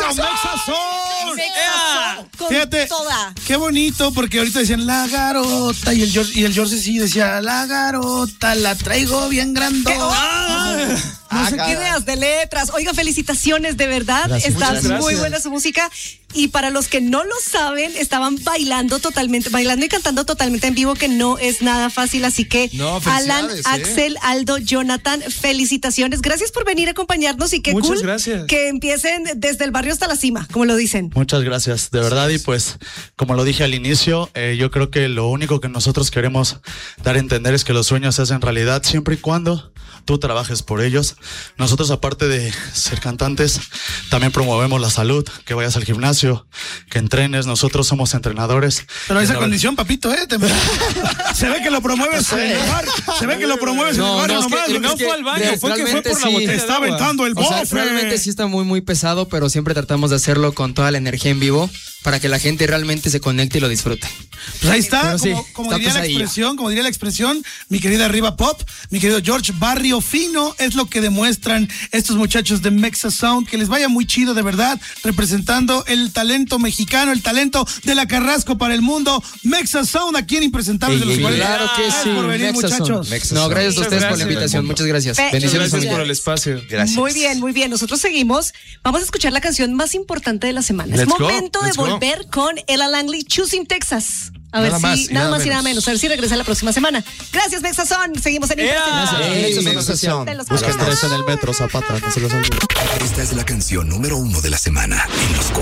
Mexazón. Fíjate, qué bonito, porque ahorita decían la garota y el George sí decía la garota, la traigo bien grandota. No sé qué ideas de letras. Oiga, felicitaciones, de verdad. Gracias, Está muy buena su música. Y para los que no lo saben, estaban bailando y cantando totalmente en vivo, que no es nada fácil. Así que, Alan, Axel, Aldo, Jonathan, felicitaciones. Gracias por venir a acompañarnos y qué Muchas cool gracias. que empiecen desde el barrio hasta la cima, como lo dicen. Muchas gracias, de verdad. Y pues, como lo dije al inicio, yo creo que lo único que nosotros queremos dar a entender es que los sueños se hacen realidad siempre y cuando tú trabajes por ellos. Nosotros, aparte de ser cantantes, también promovemos la salud, que vayas al gimnasio, que entrenes. Nosotros somos entrenadores. Pero esa condición, papito, se ve que lo promueves en el bar. Se ve que lo promueves en el bar nomás. No fue al baño, fue por la botella. Está aventando el bofe. Realmente sí está muy, muy pesado, pero siempre tratamos de hacerlo con toda la energía en vivo para que la gente realmente se conecte y lo disfrute. Pues ahí está, Pero como diría la expresión, mi querida Arriba Pop, mi querido George, barrio fino es lo que demuestran estos muchachos de Mexa Sound. Que les vaya muy chido, de verdad, representando el talento mexicano, el talento de la Carrasco para el mundo. Mexa Sound, aquí en Impresentables de los 40. Claro que sí. Por venir, muchachos. No, gracias a ustedes por la invitación. Muchas gracias. Bendiciones. Gracias por el espacio. Gracias. Muy bien, muy bien. Nosotros seguimos. Vamos a escuchar la canción más importante de la semana. Es momento de volver con Ella Langley, Choosing Texas. A ver si nada más y nada menos. A ver si regresa la próxima semana. Gracias, Mexazón. Seguimos en Mexazón. Busca tres en el metro, Zapata, no se los olvide. Esta es la canción número 1 de la semana en los